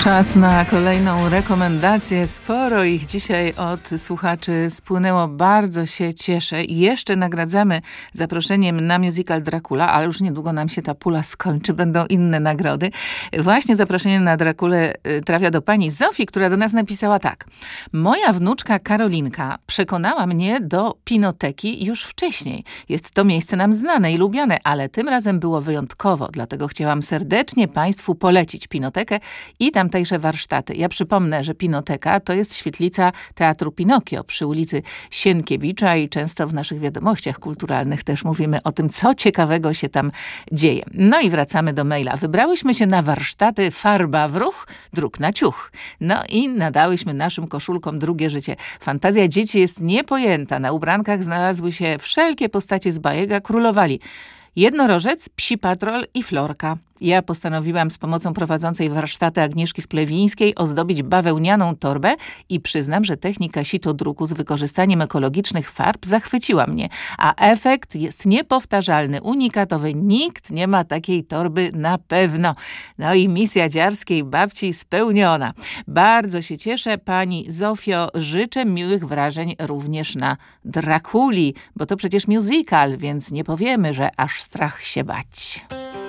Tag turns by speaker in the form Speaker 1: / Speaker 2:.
Speaker 1: Czas na kolejną rekomendację. Sporo ich dzisiaj od słuchaczy spłynęło. Bardzo się cieszę. I jeszcze nagradzamy zaproszeniem na musical Dracula, ale już niedługo nam się ta pula skończy. Będą inne nagrody. Właśnie zaproszenie na Draculę trafia do pani Zofii, która do nas napisała tak. Moja wnuczka Karolinka przekonała mnie do Pinoteki już wcześniej. Jest to miejsce nam znane i lubiane, ale tym razem było wyjątkowo. Dlatego chciałam serdecznie państwu polecić Pinotekę i tamtejsze warsztaty. Ja przypomnę, że Pinoteka to jest świetlica Teatru Pinokio przy ulicy Sienkiewicza i często w naszych wiadomościach kulturalnych też mówimy o tym, co ciekawego się tam dzieje. No i wracamy do maila. Wybrałyśmy się na warsztaty Farba w ruch, druk na ciuch. No i nadałyśmy naszym koszulkom drugie życie. Fantazja dzieci jest niepojęta. Na ubrankach znalazły się wszelkie postacie z bajek, a królowali jednorożec, psi patrol i Florka. Ja postanowiłam z pomocą prowadzącej warsztaty Agnieszki Sklewińskiej ozdobić bawełnianą torbę i przyznam, że technika sitodruku z wykorzystaniem ekologicznych farb zachwyciła mnie, a efekt jest niepowtarzalny, unikatowy. Nikt nie ma takiej torby na pewno. No i misja dziarskiej babci spełniona. Bardzo się cieszę, pani Zofio. Życzę miłych wrażeń również na Drakuli, bo to przecież musical, więc nie powiemy, że aż strach się bać.